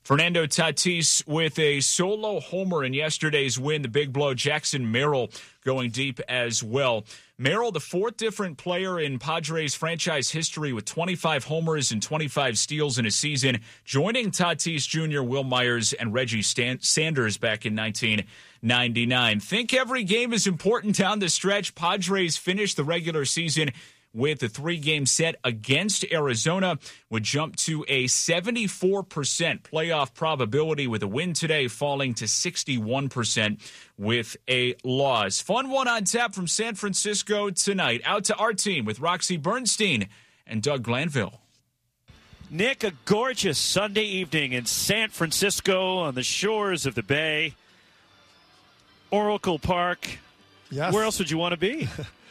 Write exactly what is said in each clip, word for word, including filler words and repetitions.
Fernando Tatis with a solo homer in yesterday's win. The big blow, Jackson Merrill going deep as well. Merrill, the fourth different player in Padres franchise history with twenty-five homers and twenty-five steals in a season, joining Tatis Junior, Will Myers, and Reggie Stan- Sanders back in nineteen ninety-nine. Think every game is important down the stretch. Padres finished the regular season with a three-game set against Arizona, would jump to a seventy-four percent playoff probability with a win today, falling to sixty-one percent with a loss. Fun one on tap from San Francisco tonight. Out to our team with Roxy Bernstein and Doug Glanville. Nick, a gorgeous Sunday evening in San Francisco on the shores of the Bay. Oracle Park. Yes. Where else would you want to be?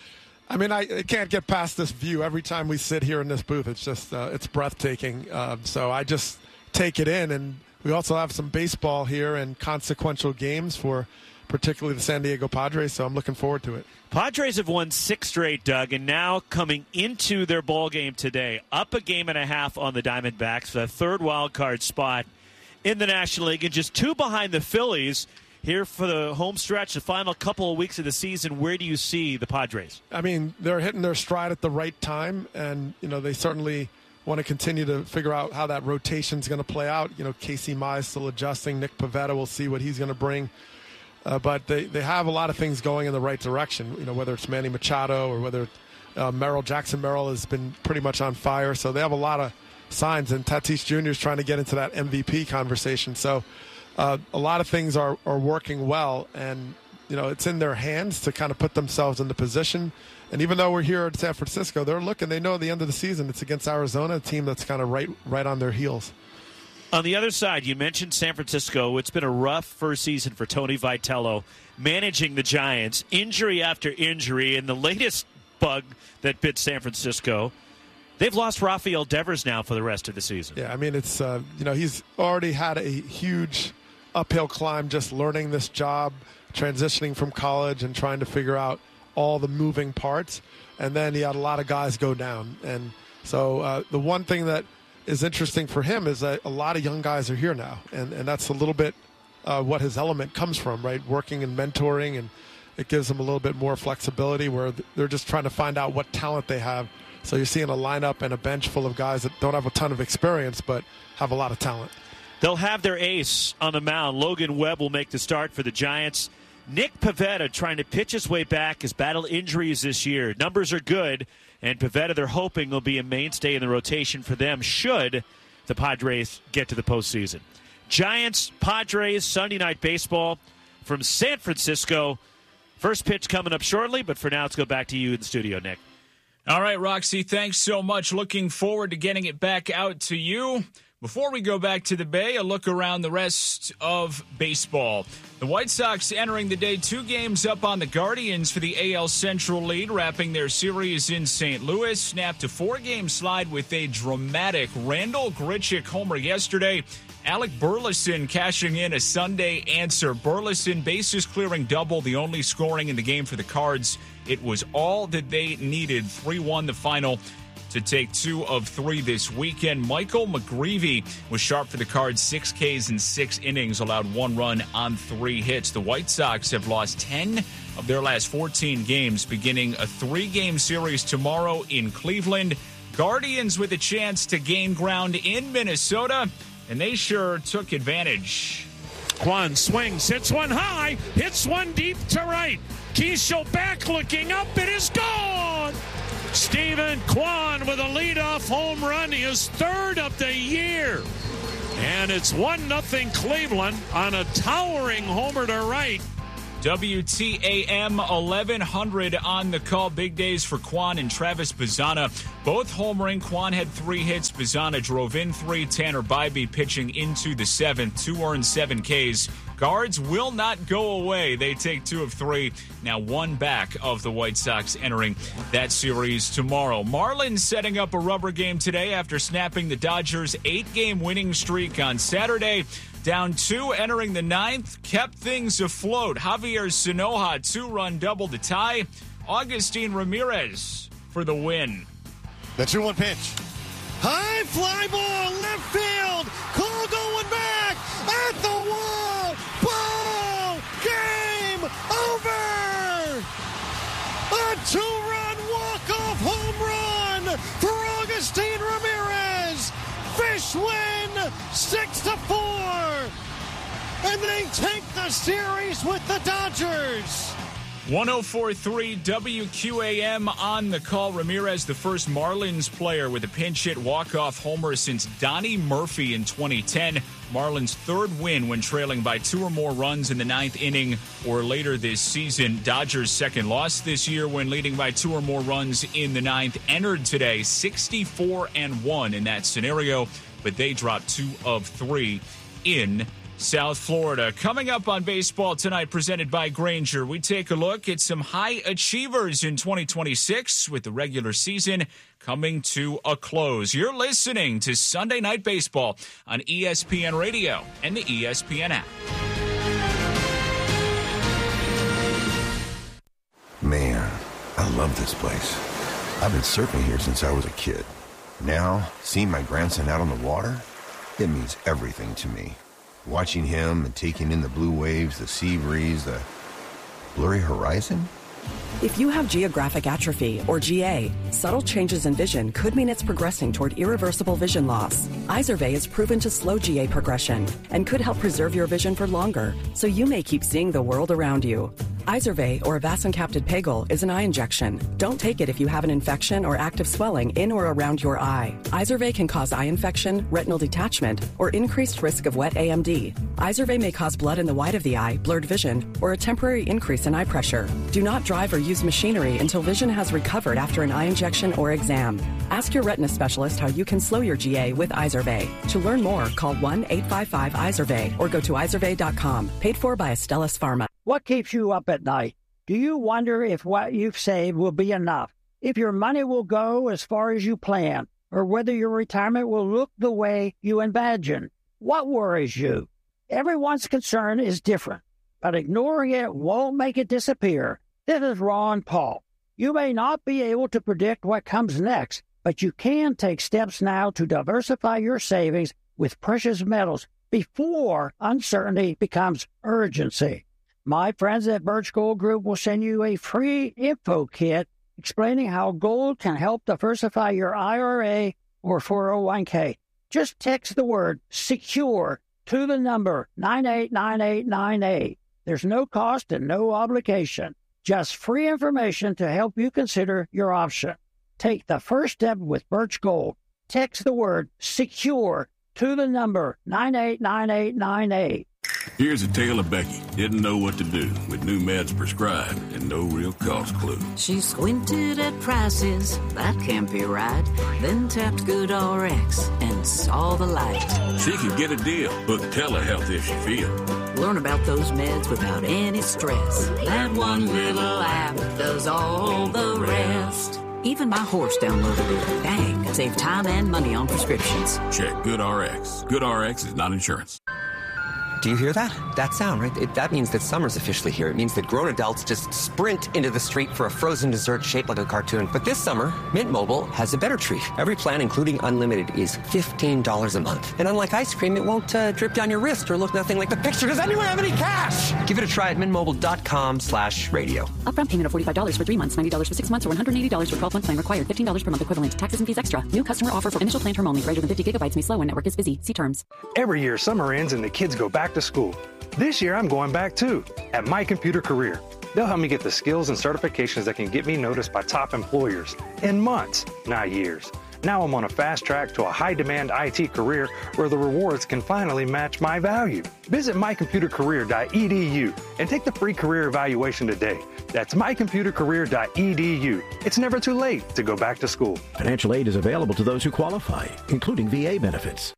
I mean, I, I can't get past this view. Every time we sit here in this booth, it's just uh, it's breathtaking. Um, so I just take it in. And we also have some baseball here and consequential games for particularly the San Diego Padres. So I'm looking forward to it. Padres have won six straight, Doug, and now coming into their ball game today, up a game and a half on the Diamondbacks for the third wild card spot in the National League, and just two behind the Phillies. Here for the home stretch, the final couple of weeks of the season, where do you see the Padres? I mean, they're hitting their stride at the right time, and, you know, they certainly want to continue to figure out how that rotation is going to play out. You know, Casey Mize still adjusting. Nick Pivetta, we'll see what he's going to bring. Uh, but they, they have a lot of things going in the right direction, you know, whether it's Manny Machado or whether uh, Merrill, Jackson Merrill has been pretty much on fire. So they have a lot of signs, and Tatis Junior is trying to get into that M V P conversation. So Uh, a lot of things are, are working well, and you know it's in their hands to kind of put themselves in the position. And even though we're here at San Francisco, they're looking. They know at the end of the season it's against Arizona, a team that's kind of right right on their heels. On the other side, you mentioned San Francisco. It's been a rough first season for Tony Vitello, managing the Giants, injury after injury, and the latest bug that bit San Francisco. They've lost Rafael Devers now for the rest of the season. Yeah, I mean it's uh, you know he's already had a huge uphill climb just learning this job, transitioning from college and trying to figure out all the moving parts. And then he had a lot of guys go down. And so uh, the one thing that is interesting for him is that a lot of young guys are here now. And, and that's a little bit uh, what his element comes from, right? Working and mentoring, and it gives them a little bit more flexibility where they're just trying to find out what talent they have. So you're seeing a lineup and a bench full of guys that don't have a ton of experience but have a lot of talent. They'll have their ace on the mound. Logan Webb will make the start for the Giants. Nick Pivetta trying to pitch his way back, has battled injuries this year. Numbers are good, and Pivetta, they're hoping, will be a mainstay in the rotation for them should the Padres get to the postseason. Giants, Padres, Sunday Night Baseball from San Francisco. First pitch coming up shortly, but for now, let's go back to you in the studio, Nick. All right, Roxy, thanks so much. Looking forward to getting it back out to you. Before we go back to the Bay, a look around the rest of baseball. The White Sox entering the day two games up on the Guardians for the A L Central lead, wrapping their series in Saint Louis. Snapped a four-game slide with a dramatic Randall Grichuk homer yesterday. Alec Burleson cashing in a Sunday answer. Burleson bases-clearing double, the only scoring in the game for the Cards. It was all that they needed. three one the final to take two of three this weekend. Michael McGreevy was sharp for the Cards, six Ks in six innings, allowed one run on three hits. The White Sox have lost ten of their last fourteen games, beginning a three-game series tomorrow in Cleveland. Guardians with a chance to gain ground in Minnesota, and they sure took advantage. Kwan swings, hits one high, hits one deep to right. Keishel back looking up, it is gone! Stephen Kwan with a leadoff home run, his third of the year. And it's one nothing Cleveland on a towering homer to right. W T A M eleven hundred on the call. Big days for Kwan and Travis Bazzana. Both homering. Kwan had three hits. Bazzana drove in three. Tanner Bybee pitching into the seventh. Two earned, seven Ks. Guards will not go away. They take two of three. Now one back of the White Sox entering that series tomorrow. Marlins setting up a rubber game today after snapping the Dodgers' eight-game winning streak on Saturday. Down two, entering the ninth, kept things afloat. Javier Sinoja, two-run double to tie. Augustin Ramirez for the win. The two one pitch. High fly ball, left field. Cole going back. Agustin Ramirez. Fish win six to four. And they take the series with the Dodgers. one oh four point three W Q A M on the call. Ramirez, the first Marlins player with a pinch hit walk-off homer since Donnie Murphy in twenty ten. Marlins' third win when trailing by two or more runs in the ninth inning or later this season. Dodgers' second loss this year when leading by two or more runs in the ninth. Entered today sixty-four and one in that scenario, but they dropped two of three in South Florida. Coming up on Baseball Tonight, presented by Grainger, we take a look at some high achievers in twenty twenty-six with the regular season coming to a close. You're listening to Sunday Night Baseball on E S P N Radio and the E S P N app. Man, I love this place. I've been surfing here since I was a kid. Now, seeing my grandson out on the water, it means everything to me. Watching him and taking in the blue waves, the sea breeze, the blurry horizon. If you have geographic atrophy, or G A, subtle changes in vision could mean it's progressing toward irreversible vision loss. Izervay is proven to slow G A progression and could help preserve your vision for longer, so you may keep seeing the world around you. Izervay, or avacincaptad pegol, is an eye injection. Don't take it if you have an infection or active swelling in or around your eye. Izervay can cause eye infection, retinal detachment, or increased risk of wet A M D. Izervay may cause blood in the white of the eye, blurred vision, or a temporary increase in eye pressure. Do not drive or use machinery until vision has recovered after an eye injection or exam. Ask your retina specialist how you can slow your G A with Izervay. To learn more, call one eight five five Izervay or go to izervay dot com. Paid for by Astellas Pharma. What keeps you up at night? Do you wonder if what you've saved will be enough? If your money will go as far as you plan? Or whether your retirement will look the way you imagine? What worries you? Everyone's concern is different, but ignoring it won't make it disappear. This is Ron Paul. You may not be able to predict what comes next, but you can take steps now to diversify your savings with precious metals before uncertainty becomes urgency. My friends at Birch Gold Group will send you a free info kit explaining how gold can help diversify your I R A or four oh one k. Just text the word SECURE to the number nine eight nine eight nine eight. There's no cost and no obligation. Just free information to help you consider your option. Take the first step with Birch Gold. Text the word SECURE to the number nine eight nine eight nine eight. Here's a tale of Becky. Didn't know what to do with new meds prescribed and no real cost clue. She squinted at prices, that can't be right. Then tapped GoodRx and saw the light. She could get a deal. Book telehealth if she feel. Learn about those meds without any stress. That one little app does all the rest. Even my horse downloaded it. Dang, save time and money on prescriptions. Check GoodRx. GoodRx is not insurance. Do you hear that? That sound, right? It, that means that summer's officially here. It means that grown adults just sprint into the street for a frozen dessert shaped like a cartoon. But this summer, Mint Mobile has a better treat. Every plan, including unlimited, is fifteen dollars a month. And unlike ice cream, it won't uh, drip down your wrist or look nothing like the picture. Does anyone have any cash? Give it a try at mintmobile.com slash radio. Upfront payment of forty-five dollars for three months, ninety dollars for six months, or one hundred eighty dollars for twelve-month plan required. fifteen dollars per month equivalent. Taxes and fees extra. New customer offer for initial plan term only. Greater than fifty gigabytes may slow when network is busy. See terms. Every year, summer ends and the kids go back to school. This year, I'm going back too, at My Computer Career. They'll help me get the skills and certifications that can get me noticed by top employers in months, not years. Now I'm on a fast track to a high-demand I T career where the rewards can finally match my value. Visit my computer career dot e d u and take the free career evaluation today. That's my computer career dot e d u. It's never too late to go back to school. Financial aid is available to those who qualify, including V A benefits.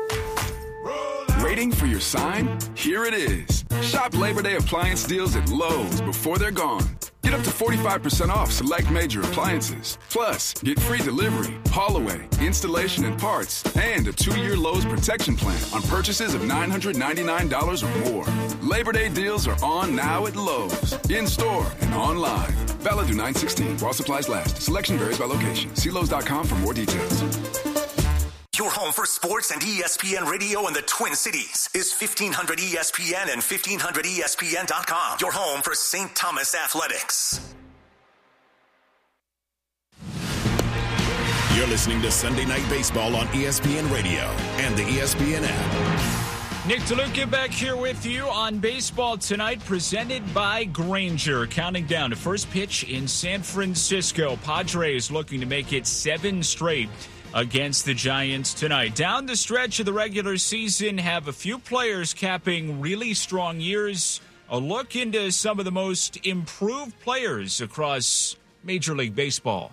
Waiting for your sign? Here it is. Shop Labor Day appliance deals at Lowe's before they're gone. Get up to forty-five percent off select major appliances. Plus, get free delivery, haul away, installation and parts, and a two-year Lowe's protection plan on purchases of nine hundred ninety-nine dollars or more. Labor Day deals are on now at Lowe's, in-store and online. Valid through nine sixteen while supplies last. Selection varies by location. See Lowe's dot com for more details. Your home for sports and E S P N Radio in the Twin Cities is fifteen hundred E S P N and fifteen hundred E S P N dot com. Your home for Saint Thomas Athletics. You're listening to Sunday Night Baseball on E S P N Radio and the E S P N app. Nick DeLuca back here with you on Baseball Tonight, presented by Grainger. Counting down to first pitch in San Francisco. Padres looking to make it seven straight against the Giants tonight. Down the stretch of the regular season, have a few players capping really strong years. A look into some of the most improved players across Major League Baseball.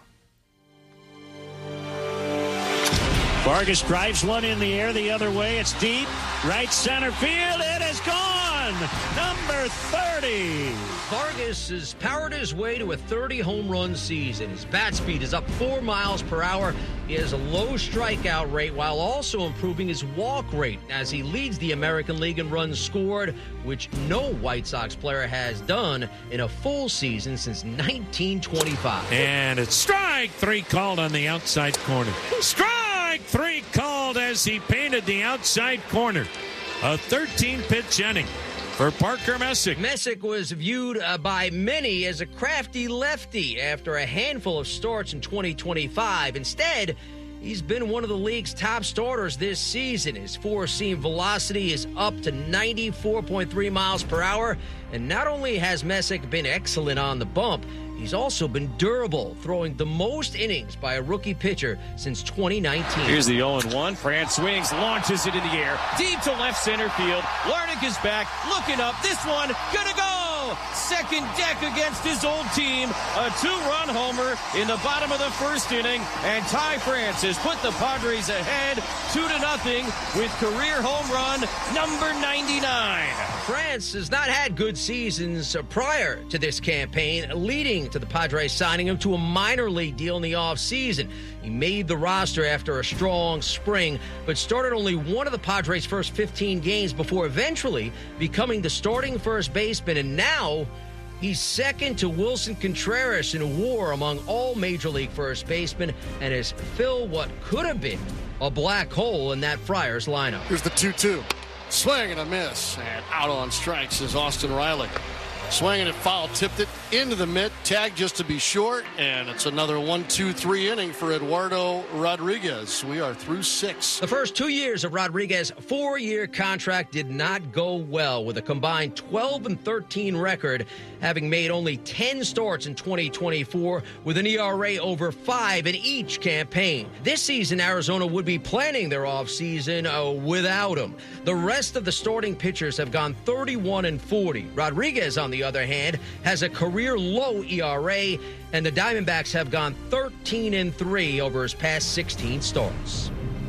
Vargas drives one in the air the other way. It's deep. Right center field. It is gone. Number thirty. Vargas has powered his way to a thirty home run season. His bat speed is up four miles per hour. He has a low strikeout rate while also improving his walk rate as he leads the American League in runs scored, which no White Sox player has done in a full season since nineteen twenty-five. And it's strike three called on the outside corner. Strike three called as he painted the outside corner. A thirteen-pitch inning for Parker Messick. Messick was viewed uh, by many as a crafty lefty after a handful of starts in twenty twenty-five. Instead, he's been one of the league's top starters this season. His four-seam velocity is up to ninety-four point three miles per hour. And not only has Messick been excellent on the bump, he's also been durable, throwing the most innings by a rookie pitcher since twenty nineteen. Here's the oh and one. France swings, launches it in the air, deep to left center field. Larnach is back, looking up. This one, gonna go! Second deck against his old team. A two-run homer in the bottom of the first inning. And Ty France has put the Padres ahead two to nothing with career home run number ninety-nine. France has not had good seasons prior to this campaign, leading to the Padres signing him to a minor league deal in the offseason. He made the roster after a strong spring, but started only one of the Padres' first fifteen games before eventually becoming the starting first baseman. And now he's second to Wilson Contreras in WAR among all Major League first basemen and has filled what could have been a black hole in that Friars lineup. Here's the two two. Swing and a miss. And out on strikes is Austin Riley. Swinging it foul, tipped it into the mitt, tag just to be short, and it's another one two three inning for Eduardo Rodriguez. We are through six. The first two years of Rodriguez's four-year contract did not go well, with a combined twelve and thirteen record, having made only ten starts in twenty twenty-four with an E R A over five in each campaign. This season, Arizona would be planning their offseason uh, without him. The rest of the starting pitchers have gone thirty-one and forty. Rodriguez, on the other hand, has a career low E R A, and the Diamondbacks have gone thirteen and three over his past sixteen starts.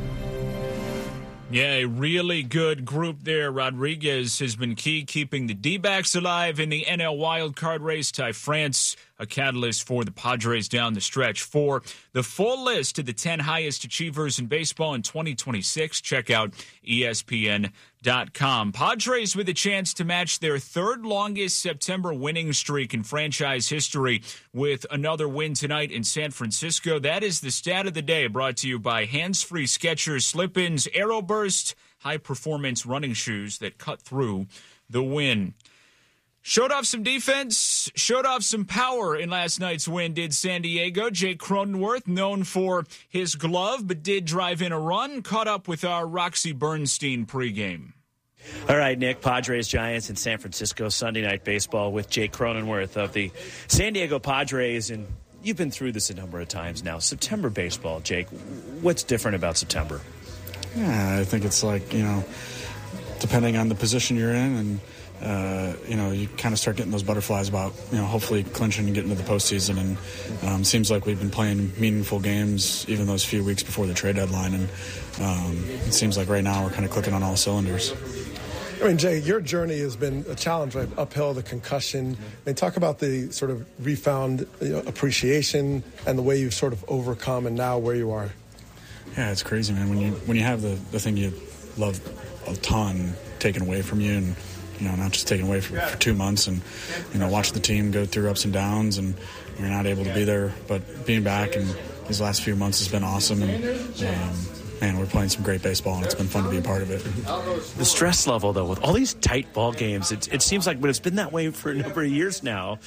Yeah, a really good group there. Rodriguez has been key keeping the D-backs alive in the N L wildcard race. Ty France, a catalyst for the Padres down the stretch. For the full list of the ten highest achievers in baseball in twenty twenty-six, check out E S P N dot com. Padres with a chance to match their third longest September winning streak in franchise history with another win tonight in San Francisco. That is the stat of the day, brought to you by Hands-Free Skechers Slip-ins Aeroburst, high-performance running shoes that cut through the win. Showed off some defense, showed off some power in last night's win, did San Diego. Jake Cronenworth, known for his glove, but did drive in a run, caught up with our Roxy Bernstein pregame. All right, Nick, Padres, Giants in San Francisco, Sunday Night Baseball with Jake Cronenworth of the San Diego Padres. And you've been through this a number of times now. September baseball, Jake, what's different about September? Yeah, I think it's like, you know, depending on the position you're in, and Uh, you know, you kind of start getting those butterflies about, you know, hopefully clinching and getting to the postseason. And um, seems like we've been playing meaningful games even those few weeks before the trade deadline. And um, it seems like right now we're kind of clicking on all cylinders. I mean, Jay, your journey has been a challenge, right? Uphill, the concussion. They talk about the sort of refound, you know, appreciation and the way you've sort of overcome and now where you are. Yeah, it's crazy, man. When you when you have the, the thing you love a ton taken away from you, and you know, not just taken away for, for two months and, you know, watch the team go through ups and downs and you're not able to be there. But being back and these last few months has been awesome. And, um, man, we're playing some great baseball and it's been fun to be a part of it. The stress level, though, with all these tight ball games, it, it seems like, but it's been that way for a number of years now.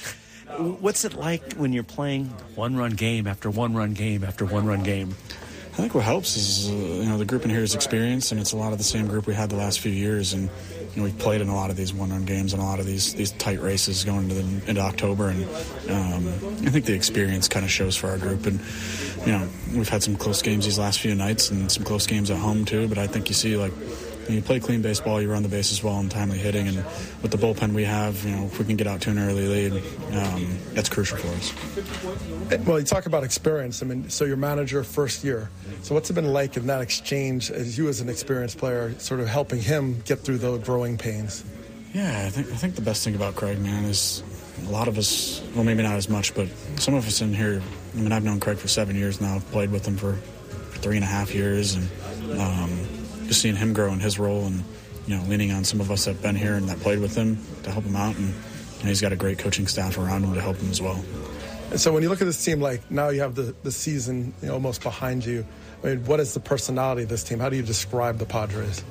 What's it like when you're playing one-run game after one-run game after one-run game? I think what helps is, uh, you know, the group in here is experienced, and it's a lot of the same group we had the last few years. And, you know, we've played in a lot of these one-run games and a lot of these these tight races going into, the, into October. And um, I think the experience kind of shows for our group. And, you know, we've had some close games these last few nights and some close games at home, too. But I think you see, like, when you play clean baseball, you run the bases well and timely hitting. And with the bullpen we have, you know, if we can get out to an early lead, um, that's crucial for us. Well, you talk about experience. I mean, so your manager first year. So what's it been like in that exchange as you as an experienced player sort of helping him get through the growing pains? Yeah, I think I think the best thing about Craig, man, is a lot of us, well, maybe not as much, but some of us in here, I mean, I've known Craig for seven years now. I've played with him for three and a half years. And um, just seeing him grow in his role and, you know, leaning on some of us that have been here and that played with him to help him out. And, and he's got a great coaching staff around him to help him as well. And so when you look at this team, like now you have the, the season, you know, almost behind you. I mean, what is the personality of this team? How do you describe the Padres?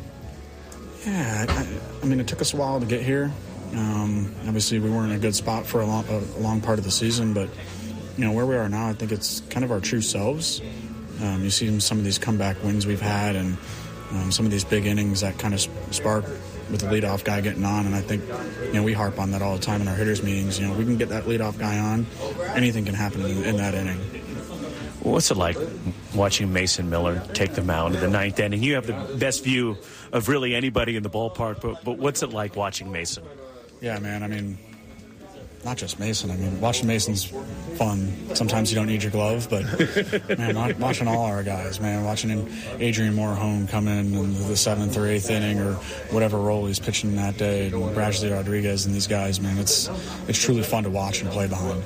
Yeah, I, I mean, it took us a while to get here. Um, obviously, we weren't in a good spot for a long, a long part of the season, but, you know, where we are now, I think it's kind of our true selves. Um, you see some of these comeback wins we've had and um, some of these big innings that kind of spark with the leadoff guy getting on, and I think, you know, we harp on that all the time in our hitters meetings. You know, we can get that leadoff guy on, anything can happen in, in that inning. What's it like watching Mason Miller take the mound in the ninth inning? You have the best view of really anybody in the ballpark, but, but what's it like watching Mason? Yeah, man, I mean, not just Mason. I mean, watching Mason's fun. Sometimes you don't need your glove, but, man, watching all our guys, man, watching Adrian Morejon come in in the seventh or eighth inning or whatever role he's pitching that day, and Bradley Rodriguez and these guys, man, it's it's truly fun to watch and play behind.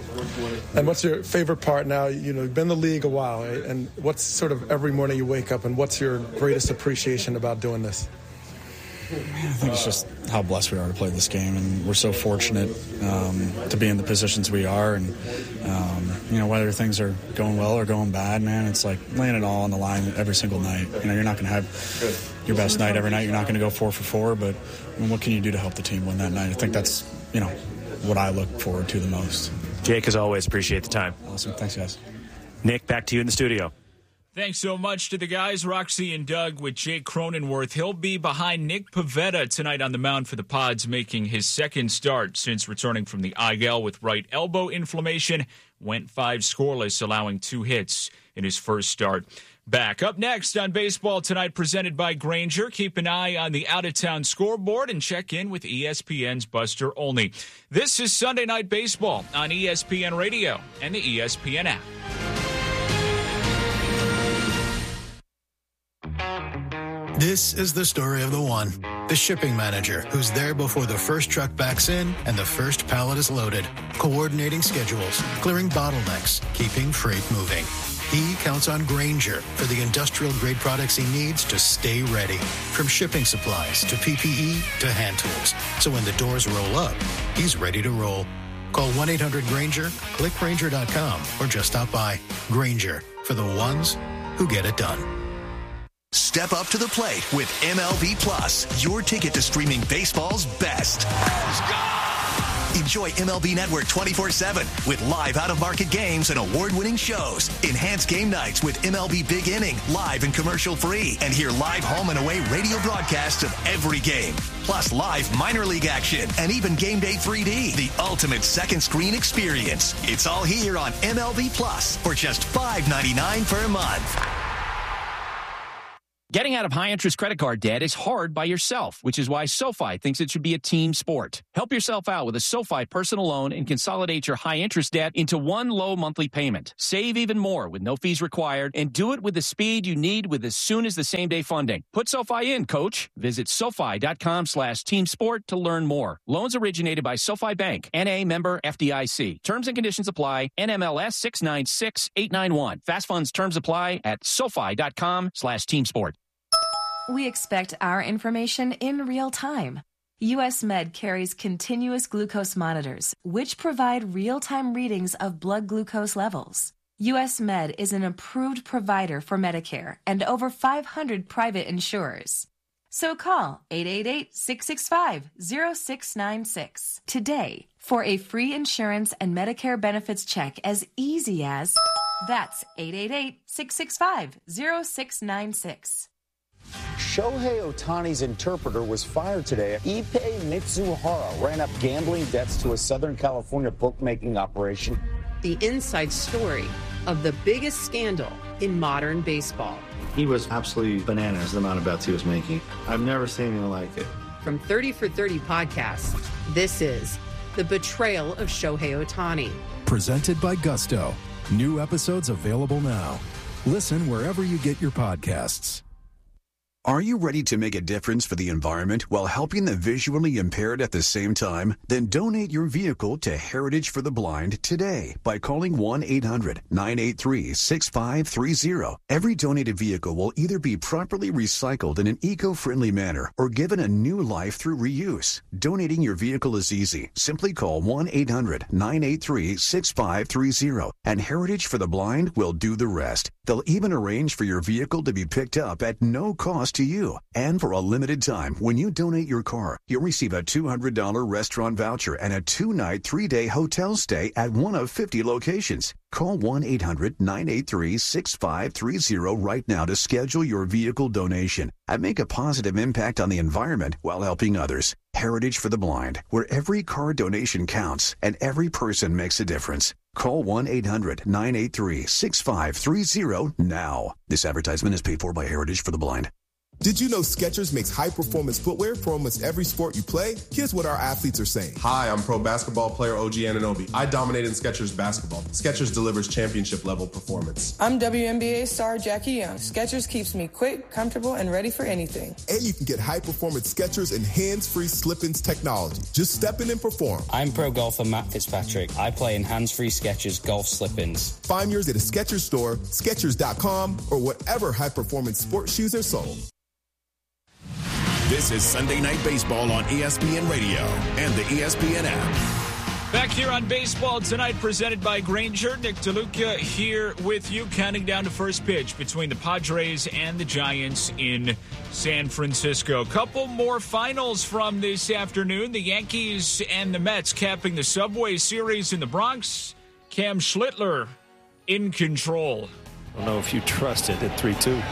And what's your favorite part now? You know, you've been in the league a while, right? And what's sort of every morning you wake up and what's your greatest appreciation about doing this? Man, I think it's just how blessed we are to play this game, and we're so fortunate um, to be in the positions we are. And, um, you know, whether things are going well or going bad, man, it's like laying it all on the line every single night. You know, you're not going to have your best night every night. You're not going to go four for four, but I mean, what can you do to help the team win that night? I think that's, you know, what I look forward to the most. Jake, as always, appreciate the time. Awesome. Thanks, guys. Nick, back to you in the studio. Thanks so much to the guys, Roxy and Doug, with Jake Cronenworth. He'll be behind Nick Pivetta tonight on the mound for the Pods, making his second start since returning from the I L with right elbow inflammation. Went five scoreless, allowing two hits in his first start back. Up next on Baseball Tonight, presented by Grainger. Keep an eye on the out-of-town scoreboard and check in with E S P N's Buster Olney. This is Sunday Night Baseball on E S P N Radio and the E S P N app. This is the story of the one, the shipping manager, who's there before the first truck backs in and the first pallet is loaded, coordinating schedules, clearing bottlenecks, keeping freight moving. He counts on Grainger for the industrial-grade products he needs to stay ready, from shipping supplies to P P E to hand tools. So when the doors roll up, he's ready to roll. Call one eight hundred Grainger, click Grainger dot com, or just stop by. Grainger, for the ones who get it done. Step up to the plate with M L B Plus, your ticket to streaming baseball's best. Enjoy M L B Network twenty-four seven with live out-of-market games and award-winning shows. Enhance game nights with M L B Big Inning, live and commercial-free. And hear live home and away radio broadcasts of every game. Plus live minor league action and even Game Day three D, the ultimate second screen experience. It's all here on M L B Plus for just five ninety-nine per month. Getting out of high-interest credit card debt is hard by yourself, which is why SoFi thinks it should be a team sport. Help yourself out with a SoFi personal loan and consolidate your high-interest debt into one low monthly payment. Save even more with no fees required, and do it with the speed you need with as soon as the same-day funding. Put SoFi in, coach. Visit SoFi.com slash team sport to learn more. Loans originated by SoFi Bank, N A member F D I C. Terms and conditions apply. N M L S six nine six eight nine one. Fast funds terms apply at SoFi.com slash team sport. We expect our information in real time. U S Med carries continuous glucose monitors, which provide real-time readings of blood glucose levels. U S Med is an approved provider for Medicare and over five hundred private insurers. So call eight eight eight, six six five, zero six nine six today for a free insurance and Medicare benefits check as easy as... That's eight eight eight, six six five, zero six nine six. Shohei Ohtani's interpreter was fired today. Ippei Mitsuhara ran up gambling debts to a Southern California bookmaking operation. The inside story of the biggest scandal in modern baseball. He was absolutely bananas, the amount of bets he was making. I've never seen anything like it. From thirty for thirty podcasts, this is The Betrayal of Shohei Ohtani. Presented by Gusto. New episodes available now. Listen wherever you get your podcasts. Are you ready to make a difference for the environment while helping the visually impaired at the same time? Then donate your vehicle to Heritage for the Blind today by calling one eight hundred, nine eight three, six five three zero. Every donated vehicle will either be properly recycled in an eco-friendly manner or given a new life through reuse. Donating your vehicle is easy. Simply call one eight hundred, nine eight three, six five three zero and Heritage for the Blind will do the rest. They'll even arrange for your vehicle to be picked up at no cost to you. And for a limited time, when you donate your car, you'll receive a two hundred dollars restaurant voucher and a two-night, three-day hotel stay at one of fifty locations. Call one eight hundred, nine eight three, six five three zero right now to schedule your vehicle donation and make a positive impact on the environment while helping others. Heritage for the Blind, where every car donation counts and every person makes a difference. Call one eight hundred, nine eight three, six five three zero now. This advertisement is paid for by Heritage for the Blind. Did you know Skechers makes high-performance footwear for almost every sport you play? Here's what our athletes are saying. Hi, I'm pro basketball player O G Anunoby. I dominate in Skechers basketball. Skechers delivers championship-level performance. I'm W N B A star Jackie Young. Skechers keeps me quick, comfortable, and ready for anything. And you can get high-performance Skechers and hands-free slip-ins technology. Just step in and perform. I'm pro golfer Matt Fitzpatrick. I play in hands-free Skechers golf slip-ins. Find yours at a Skechers store, Skechers dot com, or whatever high-performance sports shoes are sold. This is Sunday Night Baseball on E S P N Radio and the E S P N app. Back here on Baseball Tonight, presented by Grainger. Nick DeLuca here with you, counting down to first pitch between the Padres and the Giants in San Francisco. Couple more finals from this afternoon. The Yankees and the Mets capping the Subway Series in the Bronx. Cam Schlittler in control. I don't know if you trust it at three two.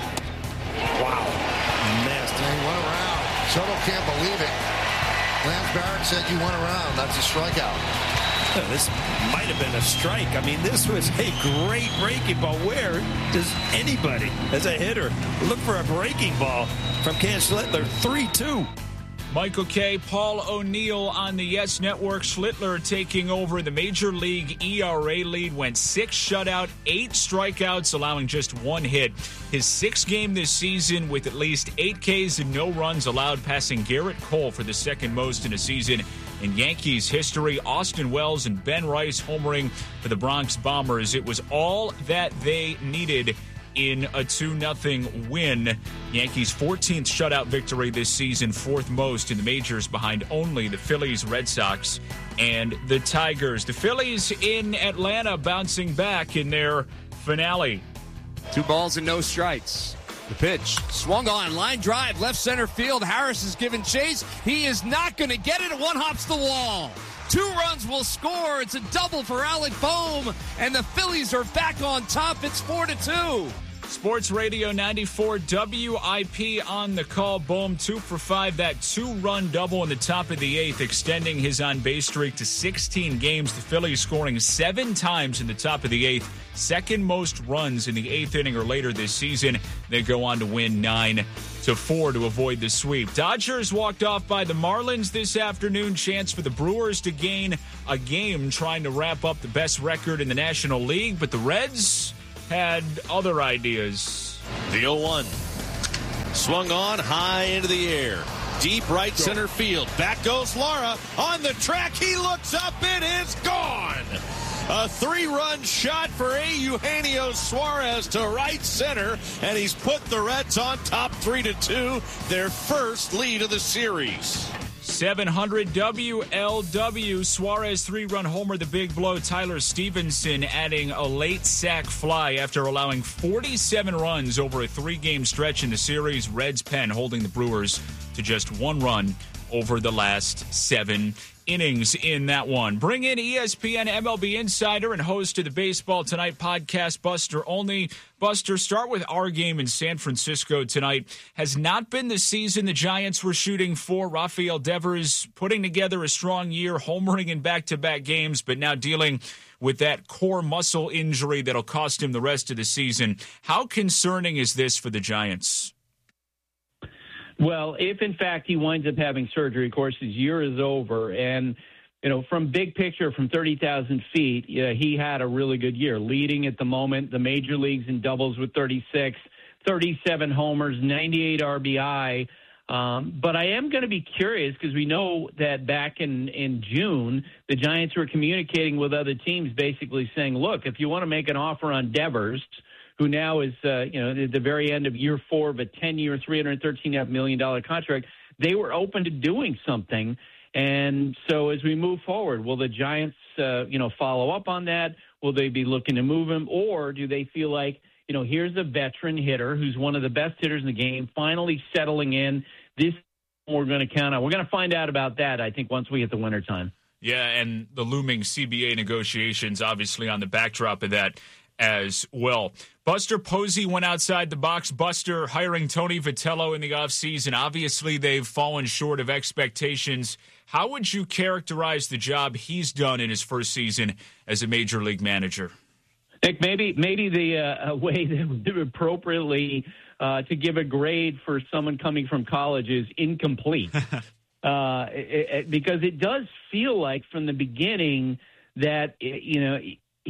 Wow. Nasty. He went around. Soto can't believe it. Lance Barrett said you went around. That's a strikeout. This might have been a strike. I mean, this was a great breaking ball. Where does anybody, as a hitter, look for a breaking ball from Cam Schlittler? three two. Michael Kay, Paul O'Neill on the Yes Network. Schlittler taking over the Major League E R A lead, went six shutout, eight strikeouts, allowing just one hit. His sixth game this season with at least eight Ks and no runs allowed, passing Garrett Cole for the second most in a season in Yankees history. Austin Wells and Ben Rice homering for the Bronx Bombers. It was all that they needed in a two nothing win. Yankees' fourteenth shutout victory this season, fourth most in the majors, behind only the Phillies, Red Sox, and the Tigers. The Phillies in Atlanta bouncing back in their finale. Two balls and no strikes. The pitch swung on, line drive, left center field. Harris is giving chase. He is not going to get it. One hops the wall. Two runs will score. It's a double for Alec Bohm, and the Phillies are back on top. It's four to two. Sports Radio ninety-four W I P on the call. Bohm two for five. That two-run double in the top of the eighth, extending his on-base streak to sixteen games. The Phillies scoring seven times in the top of the eighth. Second most runs in the eighth inning or later this season. They go on to win nine to four to avoid the sweep. Dodgers walked off by the Marlins this afternoon. Chance for the Brewers to gain a game, trying to wrap up the best record in the National League. But the Reds had other ideas. The oh one. Swung on high into the air. Deep right center field. Back goes Lara. On the track, he looks up. It is gone. A three-run shot for A. Eugenio Suarez to right center, and he's put the Reds on top three to two, their first lead of the series. seven hundred W L W. Suarez three-run homer, the big blow. Tyler Stevenson adding a late sac fly after allowing forty-seven runs over a three-game stretch in the series. Reds pen holding the Brewers to just one run over the last seven innings in that one. Bring in E S P N M L B insider and host of the Baseball Tonight podcast, Buster Olney. Buster, start with our game in San Francisco tonight. Has not been the season the Giants were shooting for. Rafael Devers putting together a strong year, homering in back-to-back games, but now dealing with that core muscle injury that'll cost him the rest of the season. How concerning is this for the Giants? Well, if in fact he winds up having surgery, of course, his year is over. And, you know, from big picture, from thirty thousand feet, yeah, he had a really good year, leading at the moment the major leagues in doubles with thirty-six, thirty-seven homers, ninety-eight R B I. Um, but I am going to be curious because we know that back in, in June, the Giants were communicating with other teams basically saying, look, if you want to make an offer on Devers, who now is, uh, you know, at the very end of year four of a ten-year, three hundred thirteen point five million dollars contract, they were open to doing something. And so as we move forward, will the Giants, uh, you know, follow up on that? Will they be looking to move him? Or do they feel like, you know, here's a veteran hitter who's one of the best hitters in the game, finally settling in. This we're going to count on. We're going to find out about that, I think, once we hit the wintertime. Yeah, and the looming C B A negotiations, obviously, on the backdrop of that as well. Buster Posey went outside the box. Buster hiring Tony Vitello in the offseason. Obviously, they've fallen short of expectations. How would you characterize the job he's done in his first season as a major league manager? Nick, maybe maybe the uh, way that would appropriately uh, to give a grade for someone coming from college is incomplete. uh, it, it, because it does feel like from the beginning that, you know,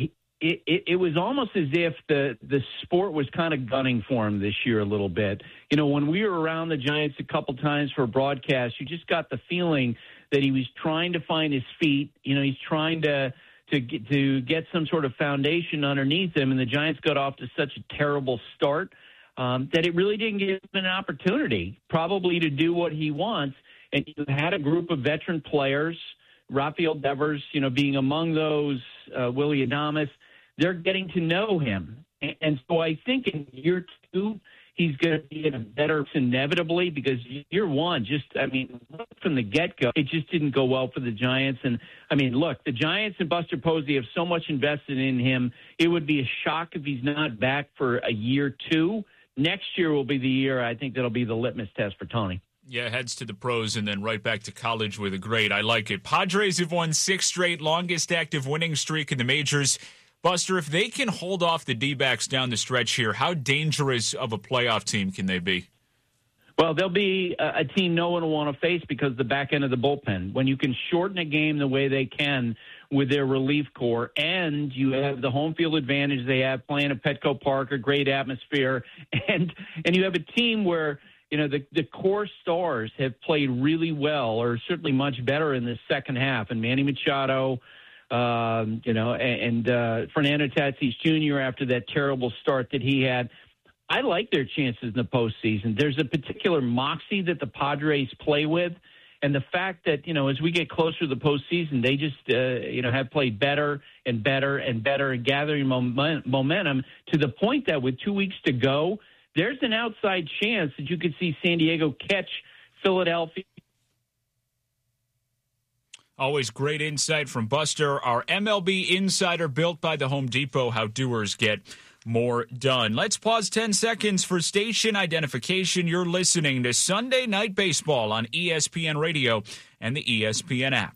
It, it, it was almost as if the, the sport was kind of gunning for him this year a little bit. You know, when we were around the Giants a couple times for a broadcast, you just got the feeling that he was trying to find his feet. You know, he's trying to to get, to get some sort of foundation underneath him, and the Giants got off to such a terrible start um, that it really didn't give him an opportunity probably to do what he wants. And you had a group of veteran players, Rafael Devers, you know, being among those, uh, Willy Adames. They're getting to know him. And so I think in year two, he's going to be in a better inevitably because year one, just, I mean, from the get-go, it just didn't go well for the Giants. And, I mean, look, the Giants and Buster Posey have so much invested in him. It would be a shock if he's not back for a year two. Next year will be the year, I think, that'll be the litmus test for Tony. Yeah, heads to the pros and then right back to college with a grade. I like it. Padres have won six straight, longest active winning streak in the majors. Buster, if they can hold off the D-backs down the stretch here, how dangerous of a playoff team can they be? Well, they'll be a, a team no one will want to face because the back end of the bullpen. When you can shorten a game the way they can with their relief corps, and you have the home field advantage they have playing at Petco Park, a great atmosphere, and and you have a team where, you know, the, the core stars have played really well, or certainly much better in the second half, and Manny Machado, Um, you know, and, and uh, Fernando Tatis Junior after that terrible start that he had. I like their chances in the postseason. There's a particular moxie that the Padres play with, and the fact that, you know, as we get closer to the postseason, they just, uh, you know, have played better and better and better and gathering moment, momentum to the point that with two weeks to go, there's an outside chance that you could see San Diego catch Philadelphia. Always great insight from Buster, our M L B insider built by the Home Depot, how doers get more done. Let's pause ten seconds for station identification. You're listening to Sunday Night Baseball on E S P N Radio and the E S P N app.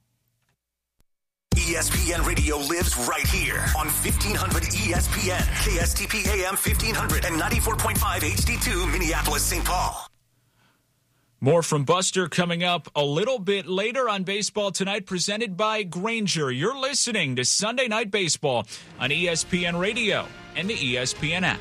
E S P N Radio lives right here on fifteen hundred E S P N, K S T P A M fifteen hundred and ninety-four point five H D two, Minneapolis, Saint Paul. More from Buster coming up a little bit later on Baseball Tonight, presented by Grainger. You're listening to Sunday Night Baseball on E S P N Radio and the E S P N app.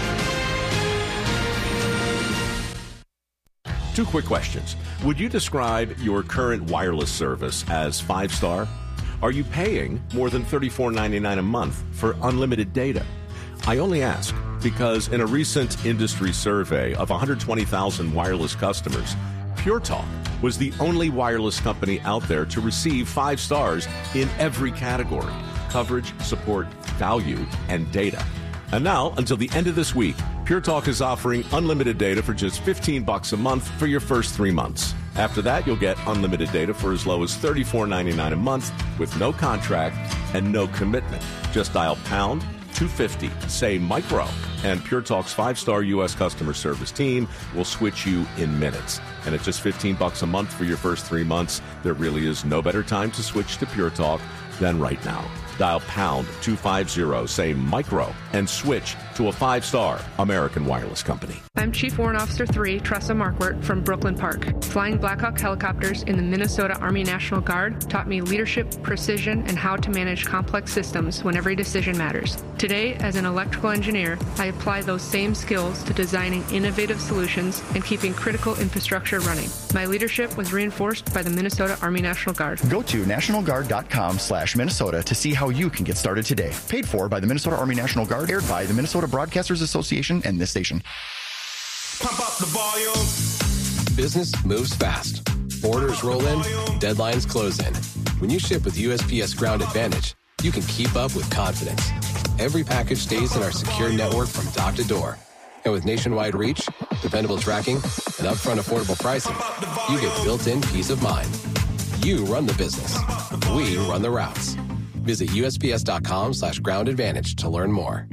Two quick questions. Would you describe your current wireless service as five-star? Are you paying more than thirty-four ninety-nine a month for unlimited data? I only ask because in a recent industry survey of one hundred twenty thousand wireless customers, Pure Talk was the only wireless company out there to receive five stars in every category: coverage, support, value, and data. And now, until the end of this week, Pure Talk is offering unlimited data for just fifteen bucks a month for your first three months. After that, you'll get unlimited data for as low as thirty-four ninety-nine a month with no contract and no commitment. Just dial pound two fifty, say micro, and Pure Talk's five-star U S customer service team will switch you in minutes. And at just fifteen bucks a month for your first three months, there really is no better time to switch to Pure Talk than right now. Dial pound two fifty, say micro, and switch to a five-star American wireless company. I'm Chief Warrant Officer three, Tressa Markwart from Brooklyn Park. Flying Black Hawk helicopters in the Minnesota Army National Guard taught me leadership, precision, and how to manage complex systems when every decision matters. Today, as an electrical engineer, I apply those same skills to designing innovative solutions and keeping critical infrastructure running. My leadership was reinforced by the Minnesota Army National Guard. Go to national guard dot com slash Minnesota to see how you can get started today. Paid for by the Minnesota Army National Guard, aired by the Minnesota Broadcasters Association and this station. Pump up the volume. Business moves fast. Orders roll in, deadlines close in. When you ship with U S P S Ground Advantage, you can keep up with confidence. Every package stays in our secure network from dock to door. And with nationwide reach, dependable tracking, and upfront affordable pricing, you get built-in peace of mind. You run the business. We run the routes. Visit U S P S dot com slash ground advantage to learn more.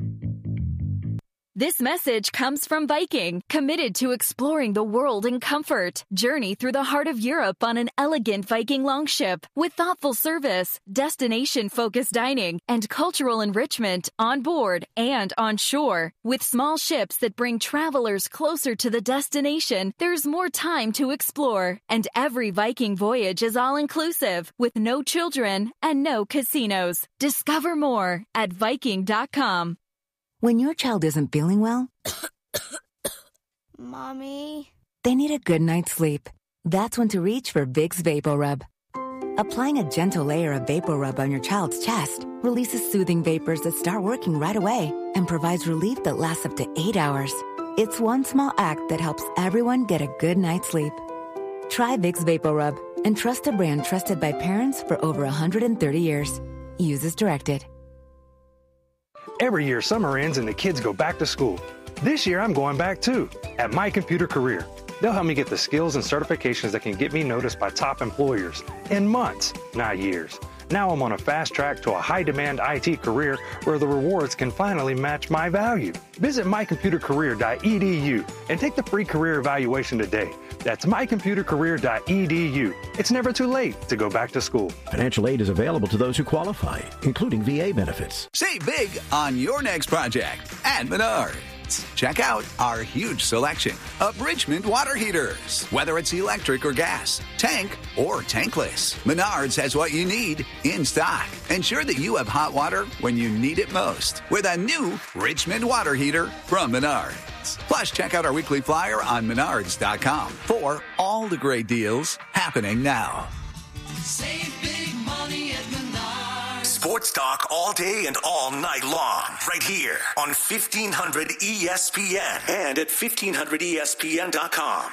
This message comes from Viking, committed to exploring the world in comfort. Journey through the heart of Europe on an elegant Viking longship with thoughtful service, destination-focused dining, and cultural enrichment on board and on shore. With small ships that bring travelers closer to the destination, there's more time to explore. And every Viking voyage is all-inclusive, with no children and no casinos. Discover more at Viking dot com. When your child isn't feeling well, Mommy, they need a good night's sleep. That's when to reach for Vicks VapoRub. Applying a gentle layer of VapoRub on your child's chest releases soothing vapors that start working right away and provides relief that lasts up to eight hours. It's one small act that helps everyone get a good night's sleep. Try Vicks VapoRub and trust a brand trusted by parents for over one hundred thirty years. Use as directed. Every year, summer ends and the kids go back to school. This year, I'm going back too, at My Computer Career. They'll help me get the skills and certifications that can get me noticed by top employers in months, not years. Now I'm on a fast track to a high-demand I T career where the rewards can finally match my value. Visit my computer career dot e d u and take the free career evaluation today. That's my computer career dot e d u. It's never too late to go back to school. Financial aid is available to those who qualify, including V A benefits. Save big on your next project at Menards. Check out our huge selection of Richmond water heaters. Whether it's electric or gas, tank or tankless, Menards has what you need in stock. Ensure that you have hot water when you need it most with a new Richmond water heater from Menards. Plus, check out our weekly flyer on menards dot com for all the great deals happening now. Save big money at Menards. Sports talk all day and all night long, right here on fifteen hundred E S P N and at fifteen hundred E S P N dot com.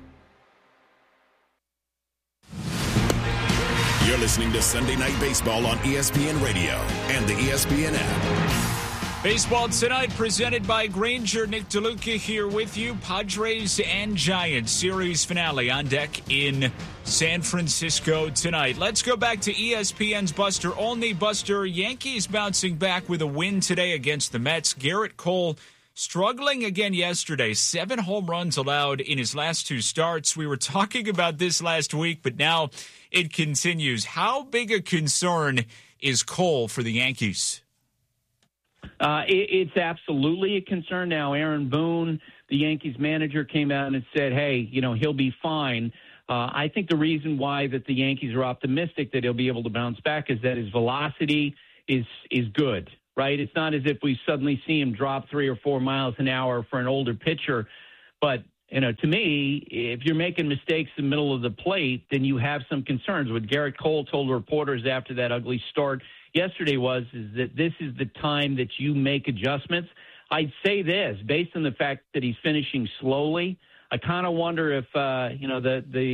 You're listening to Sunday Night Baseball on E S P N Radio and the E S P N app. Baseball tonight presented by Grainger. Nick DeLuca here with you. Padres and Giants series finale on deck in San Francisco tonight. Let's go back to E S P N's Buster Olney. Buster, Yankees bouncing back with a win today against the Mets. Garrett Cole struggling again yesterday. Seven home runs allowed in his last two starts. We were talking about this last week, but now it continues. How big a concern is Cole for the Yankees? Uh, it, it's absolutely a concern now. Aaron Boone, the Yankees manager, came out and said, hey, you know, he'll be fine. Uh, I think the reason why that the Yankees are optimistic that he'll be able to bounce back is that his velocity is is good, right? It's not as if we suddenly see him drop three or four miles an hour for an older pitcher. But, you know, to me, if you're making mistakes in the middle of the plate, then you have some concerns. What Garrett Cole told reporters after that ugly start yesterday was is that this is the time that you make adjustments. I'd say this, based on the fact that he's finishing slowly, I kind of wonder if, uh, you know, the, the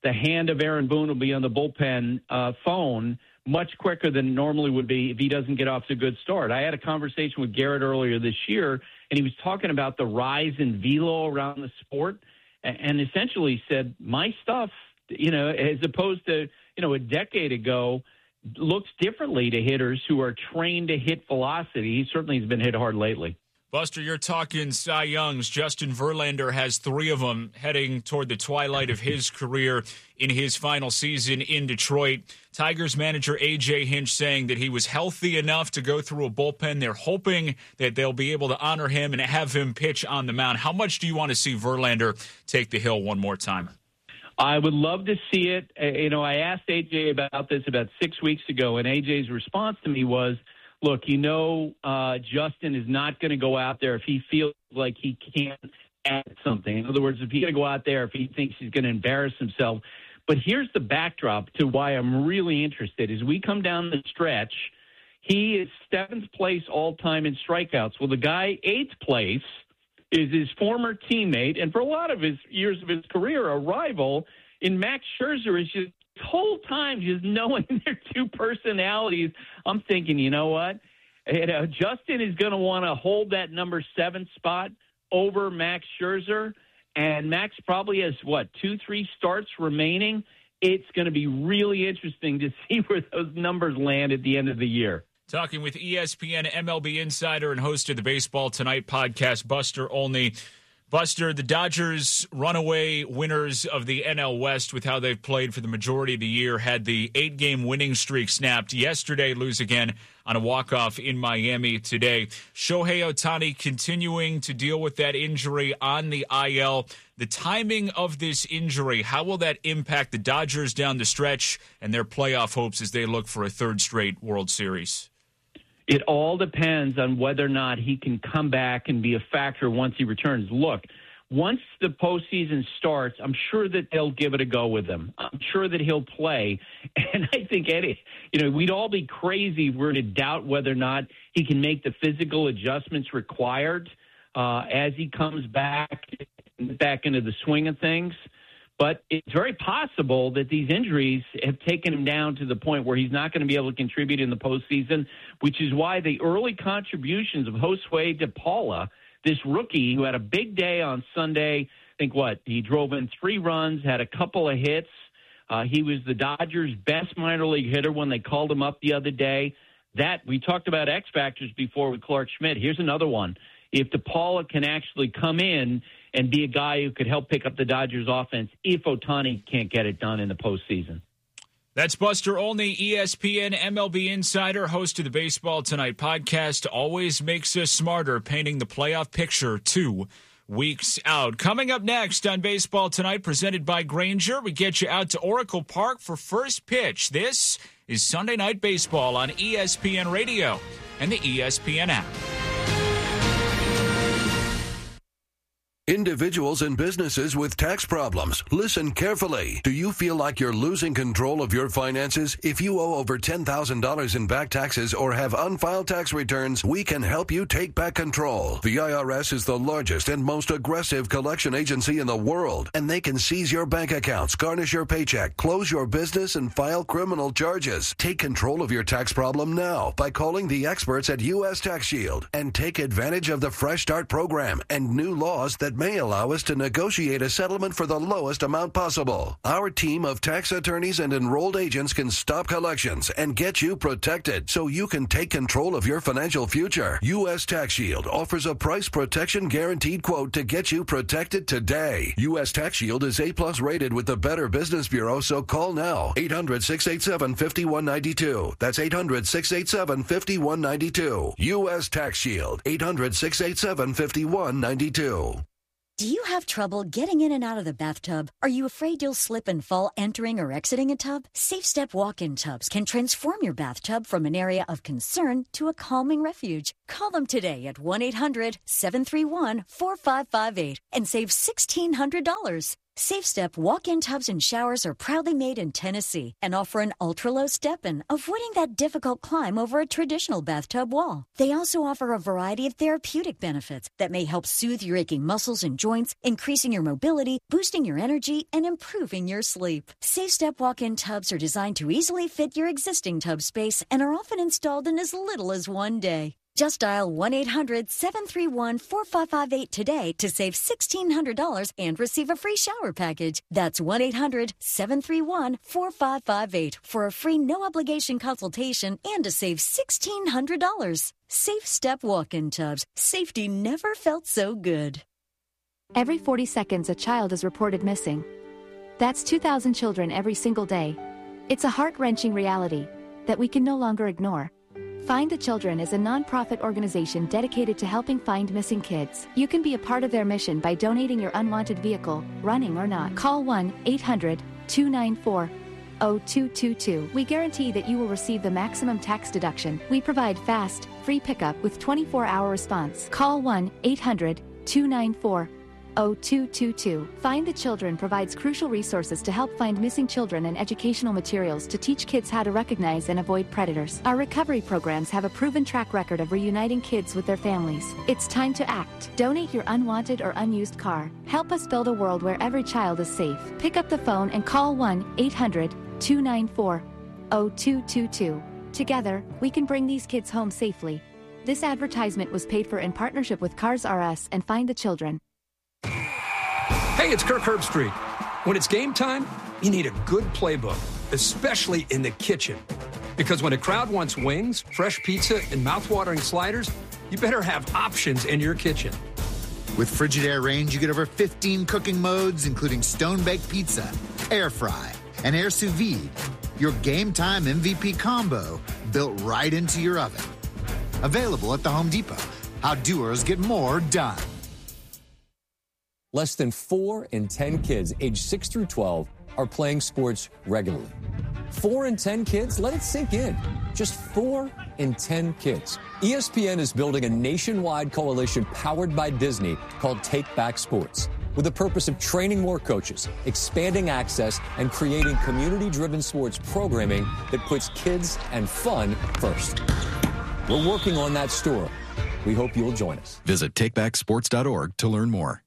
the hand of Aaron Boone will be on the bullpen uh, phone much quicker than it normally would be if he doesn't get off to a good start. I had a conversation with Garrett earlier this year, and he was talking about the rise in velo around the sport, and essentially said, my stuff, you know, as opposed to, you know, a decade ago, looks differently to hitters who are trained to hit velocity. He certainly has been hit hard lately. Buster, you're talking Cy Youngs. Justin Verlander has three of them heading toward the twilight of his career in his final season in Detroit. Tigers manager A J Hinch saying that he was healthy enough to go through a bullpen. They're hoping that they'll be able to honor him and have him pitch on the mound. How much do you want to see Verlander take the hill one more time? I would love to see it. Uh, you know, I asked A J about this about six weeks ago, and A J's response to me was, look, you know, uh, Justin is not going to go out there if he feels like he can't add something. In other words, if he's going to go out there if he thinks he's going to embarrass himself. But here's the backdrop to why I'm really interested. As we come down the stretch, he is seventh place all-time in strikeouts. Well, the guy eighth place is his former teammate, and for a lot of his years of his career, a rival in Max Scherzer. Is just whole time just knowing their two personalities, I'm thinking, you know what? You know, Justin is going to want to hold that number seven spot over Max Scherzer, and Max probably has, what, two, three starts remaining. It's going to be really interesting to see where those numbers land at the end of the year. Talking with E S P N M L B insider and host of the Baseball Tonight podcast, Buster Olney. Buster, the Dodgers, runaway winners of the N L West with how they've played for the majority of the year, had the eight-game winning streak snapped yesterday, lose again on a walk-off in Miami today. Shohei Ohtani continuing to deal with that injury on the I L. The timing of this injury, how will that impact the Dodgers down the stretch and their playoff hopes as they look for a third straight World Series? It all depends on whether or not he can come back and be a factor once he returns. Look, once the postseason starts, I'm sure that they'll give it a go with him. I'm sure that he'll play. And I think, Eddie, you know, we'd all be crazy if we were to doubt whether or not he can make the physical adjustments required uh, as he comes back, back into the swing of things. But it's very possible that these injuries have taken him down to the point where he's not going to be able to contribute in the postseason, which is why the early contributions of Josue De Paula, this rookie who had a big day on Sunday, I think what, he drove in three runs, had a couple of hits. Uh, he was the Dodgers' best minor league hitter when they called him up the other day. That, we talked about X factors before with Clark Schmidt. Here's another one. If De Paula can actually come in and be a guy who could help pick up the Dodgers offense if Ohtani can't get it done in the postseason. That's Buster Olney, E S P N M L B insider, host of the Baseball Tonight podcast. Always makes us smarter, painting the playoff picture two weeks out. Coming up next on Baseball Tonight, presented by Grainger, we get you out to Oracle Park for first pitch. This is Sunday Night Baseball on E S P N Radio and the E S P N app. Individuals and businesses with tax problems, listen carefully. Do you feel like you're losing control of your finances? If you owe over ten thousand dollars in back taxes or have unfiled tax returns, we can help you take back control. The I R S is the largest and most aggressive collection agency in the world, and they can seize your bank accounts, garnish your paycheck, close your business, and file criminal charges. Take control of your tax problem now by calling the experts at U S Tax Shield and take advantage of the Fresh Start program and new laws that may allow us to negotiate a settlement for the lowest amount possible. Our team of tax attorneys and enrolled agents can stop collections and get you protected so you can take control of your financial future. U S Tax Shield offers a price protection guaranteed quote to get you protected today. U S Tax Shield is A-plus rated with the Better Business Bureau, so call now. eight hundred, six eight seven, five one nine two. That's eight hundred, six eight seven, five one nine two. U S Tax Shield. eight hundred, six eight seven, five one nine two. Do you have trouble getting in and out of the bathtub? Are you afraid you'll slip and fall entering or exiting a tub? Safe Step walk-in tubs can transform your bathtub from an area of concern to a calming refuge. Call them today at one eight hundred, seven three one, four five five eight and save sixteen hundred dollars. Safe Step walk-in tubs and showers are proudly made in Tennessee and offer an ultra-low step-in, avoiding that difficult climb over a traditional bathtub wall. They also offer a variety of therapeutic benefits that may help soothe your aching muscles and joints, increasing your mobility, boosting your energy, and improving your sleep. Safe Step walk-in tubs are designed to easily fit your existing tub space and are often installed in as little as one day. Just dial one eight hundred seven three one four five five eight today to save sixteen hundred dollars and receive a free shower package. That's one eight hundred seven three one four five five eight for a free no-obligation consultation and to save sixteen hundred dollars. Safe Step walk-in tubs. Safety never felt so good. Every forty seconds, a child is reported missing. That's two thousand children every single day. It's a heart-wrenching reality that we can no longer ignore. Find the Children is a non-profit organization dedicated to helping find missing kids. You can be a part of their mission by donating your unwanted vehicle, running or not. Call one eight hundred two nine four zero two two two. We guarantee that you will receive the maximum tax deduction. We provide fast, free pickup with twenty-four hour response. Call one eight hundred two nine four zero two two two. Find the Children provides crucial resources to help find missing children and educational materials to teach kids how to recognize and avoid predators. Our recovery programs have a proven track record of reuniting kids with their families. It's time to act. Donate your unwanted or unused car. Help us build a world where every child is safe. Pick up the phone and call one eight hundred two nine four zero two two two. Together, we can bring these kids home safely. This advertisement was paid for in partnership with Cars R Us and Find the Children. Hey, it's Kirk Herbstreit. When it's game time, you need a good playbook, especially in the kitchen. Because when a crowd wants wings, fresh pizza, and mouthwatering sliders, you better have options in your kitchen. With Frigidaire range, you get over fifteen cooking modes, including stone-baked pizza, air fry, and air sous vide. Your game time M V P combo built right into your oven. Available at the Home Depot. How doers get more done. Less than four in ten kids aged six through twelve are playing sports regularly. Four in ten kids? Let it sink in. Just four in ten kids. E S P N is building a nationwide coalition powered by Disney called Take Back Sports, with the purpose of training more coaches, expanding access, and creating community-driven sports programming that puts kids and fun first. We're working on that story. We hope you'll join us. Visit take back sports dot org to learn more.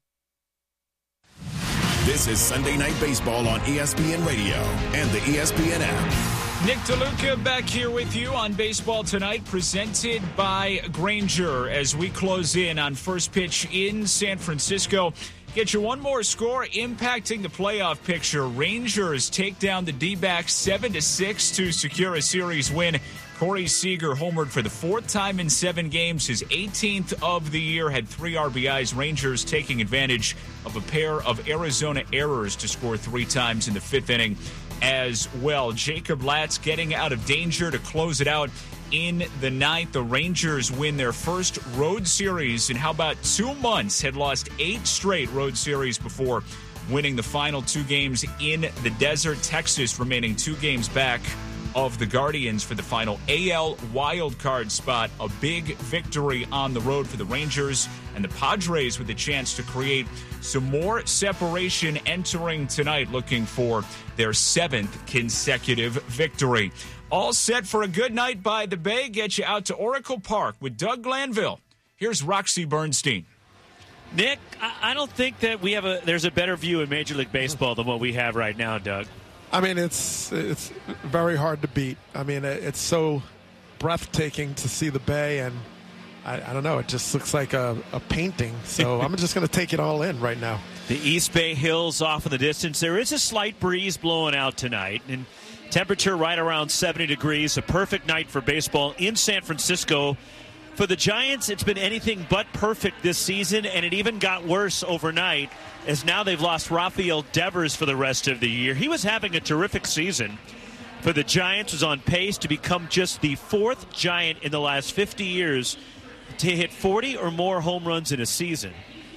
This is Sunday Night Baseball on E S P N Radio and the E S P N app. Nick DeLuca back here with you on Baseball Tonight, presented by Grainger as we close in on first pitch in San Francisco. Get you one more score impacting the playoff picture. Rangers take down the D-backs seven to six to secure a series win. Corey Seager homered for the fourth time in seven games, his eighteenth of the year, had three R B Is. Rangers taking advantage of a pair of Arizona errors to score three times in the fifth inning as well. Jacob Latz getting out of danger to close it out in the ninth. The Rangers win their first road series in how about two months, had lost eight straight road series before winning the final two games in the desert. Texas remaining two games back of the Guardians for the final A L wildcard spot. A big victory on the road for the Rangers, and the Padres with a chance to create some more separation entering tonight, looking for their seventh consecutive victory. All set for a good night by the Bay. Get you out to Oracle Park with Doug Glanville. Here's Roxy Bernstein. Nick, I don't think that we have a there's a better view in Major League Baseball than what we have right now, Doug. I mean, it's it's very hard to beat. I mean, it's so breathtaking to see the Bay, and I, I don't know, it just looks like a, a painting. So I'm just going to take it all in right now. The East Bay Hills off in the distance. There is a slight breeze blowing out tonight, and temperature right around seventy degrees. A perfect night for baseball in San Francisco. For the Giants, it's been anything but perfect this season, and it even got worse overnight, as now they've lost Rafael Devers for the rest of the year. He was having a terrific season for the Giants, was on pace to become just the fourth Giant in the last fifty years to hit forty or more home runs in a season.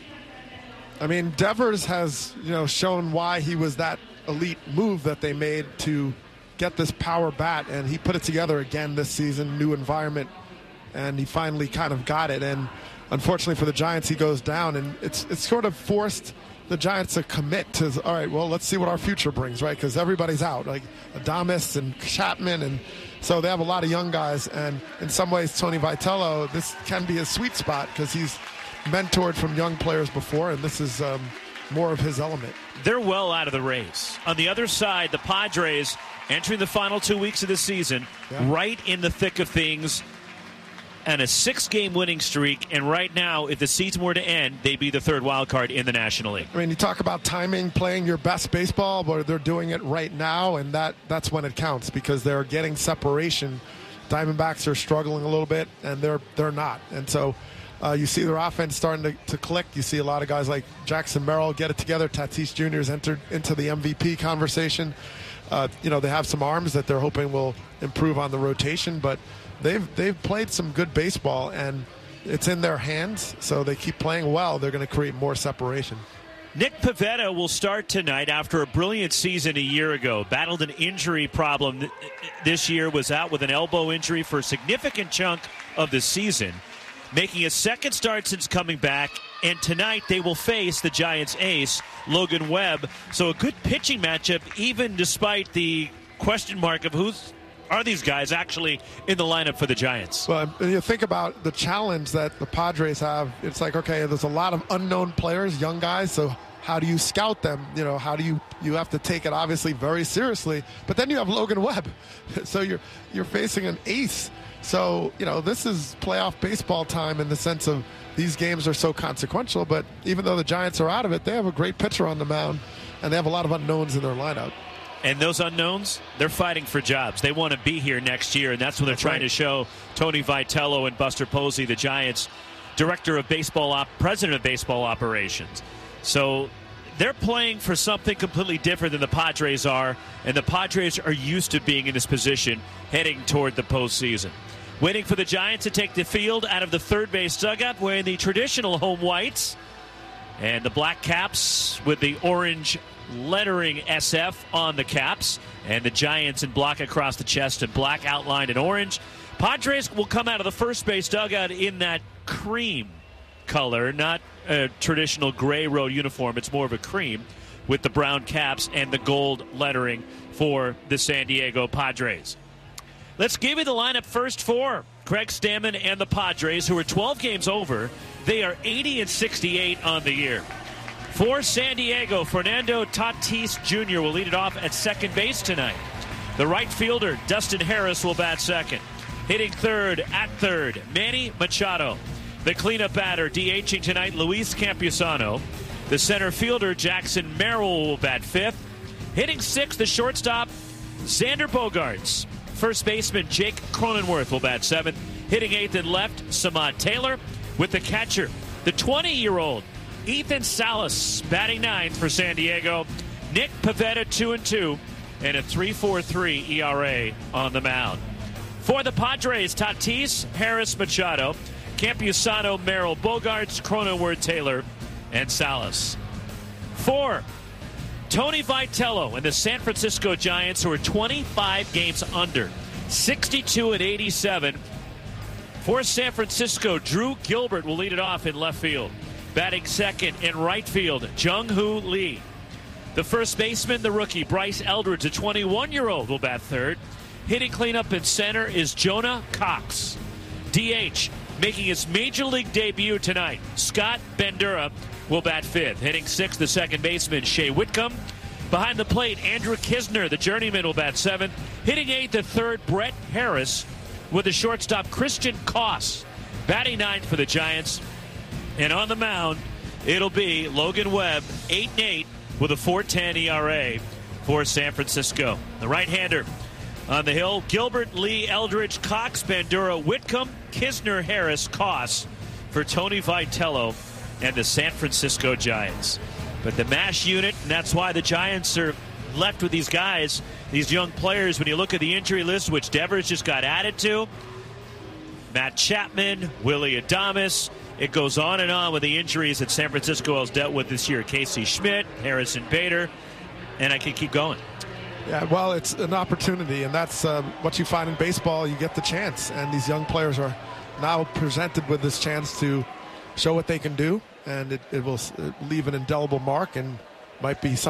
I mean, Devers has, you know, shown why he was that elite move that they made to get this power bat, and he put it together again this season, new environment, and he finally kind of got it. And unfortunately for the Giants, he goes down, and it's it's sort of forced the Giants to commit to, all right, well, let's see what our future brings, right? Because everybody's out, like Adames and Chapman, and so they have a lot of young guys. And in some ways, Tony Vitello, this can be a sweet spot because he's mentored from young players before, and this is um, more of his element. They're well out of the race. On the other side, the Padres entering the final two weeks of the season, yeah. right in the thick of things, and a six-game winning streak. And right now, if the season were to end, they'd be the third wild card in the National League. I mean, you talk about timing, playing your best baseball, but they're doing it right now, and that that's when it counts because they're getting separation. Diamondbacks are struggling a little bit, and they're they're not. And so uh, you see their offense starting to, to click. You see a lot of guys like Jackson Merrill get it together. Tatis Junior has entered into the M V P conversation. Uh, you know, they have some arms that they're hoping will improve on the rotation, but they've they've played some good baseball, and it's in their hands, so they keep playing well. They're going to create more separation. Nick Pivetta will start tonight after a brilliant season a year ago. Battled an injury problem this year, was out with an elbow injury for a significant chunk of the season, making a second start since coming back. And tonight they will face the Giants' ace, Logan Webb. So a good pitching matchup, even despite the question mark of who's are these guys actually in the lineup for the Giants. Well, you think about the challenge that the Padres have. It's like, okay, there's a lot of unknown players, young guys, so how do you scout them? You know, how do you you have to take it obviously very seriously, but then you have Logan Webb. So you're you're facing an ace. So, you know, this is playoff baseball time in the sense of these games are so consequential, but even though the Giants are out of it, they have a great pitcher on the mound, and they have a lot of unknowns in their lineup. And those unknowns, they're fighting for jobs. They want to be here next year, and that's what they're that's trying right. to show Tony Vitello and Buster Posey, the Giants' director of baseball, op- president of baseball operations. So they're playing for something completely different than the Padres are, and the Padres are used to being in this position heading toward the postseason. Waiting for the Giants to take the field out of the third base dugout, wearing the traditional home whites and the black caps with the orange lettering S F on the caps, and the Giants in black across the chest and black outlined in orange. Padres will come out of the first base dugout in that cream color, not a traditional gray road uniform. It's more of a cream with the brown caps and the gold lettering for the San Diego Padres. Let's give you the lineup first for Craig Stammen and the Padres, who are twelve games over. They are eighty and sixty-eight on the year. For San Diego, Fernando Tatis Junior will lead it off at second base tonight. The right fielder, Dustin Harris, will bat second. Hitting third at third, Manny Machado. The cleanup batter, DHing tonight, Luis Campusano. The center fielder, Jackson Merrill, will bat fifth. Hitting sixth, the shortstop, Xander Bogaerts. First baseman, Jake Cronenworth, will bat seventh. Hitting eighth and left, Samad Taylor. With the catcher, the twenty-year-old, Ethan Salas, batting ninth for San Diego. Nick Pivetta, two and two, and a three point four three E R A on the mound. For the Padres, Tatis, Harris, Machado, Campusano, Merrill, Bogaerts, Cronenworth, Taylor, and Salas. For Tony Vitello and the San Francisco Giants, who are twenty-five games under, sixty-two and eighty-seven. For San Francisco, Drew Gilbert will lead it off in left field. Batting second in right field, Jung-Hoo Lee. The first baseman, the rookie, Bryce Eldridge, a twenty-one-year-old, will bat third. Hitting cleanup in center is Jonah Cox. D H, making his major league debut tonight, Scott Bandura will bat fifth. Hitting sixth, the second baseman, Shea Whitcomb. Behind the plate, Andrew Kisner, the journeyman, will bat seventh. Hitting eighth, the third, Brett Harris, with the shortstop, Christian Koss. Batting ninth for the Giants. And on the mound, it'll be Logan Webb, eight and eight, with a four ten E R A for San Francisco. The right-hander on the hill, Gilbert, Lee, Eldridge, Cox, Bandura, Whitcomb, Kisner, Harris, Koss for Tony Vitello and the San Francisco Giants. But the MASH unit, and that's why the Giants are left with these guys, these young players. When you look at the injury list, which Devers just got added to, Matt Chapman, Willie Adames, it goes on and on with the injuries that San Francisco has dealt with this year. Casey Schmidt, Harrison Bader, and I can keep going. Yeah, well, it's an opportunity, and that's uh, what you find in baseball. You get the chance, and these young players are now presented with this chance to show what they can do, and it, it will leave an indelible mark and might be something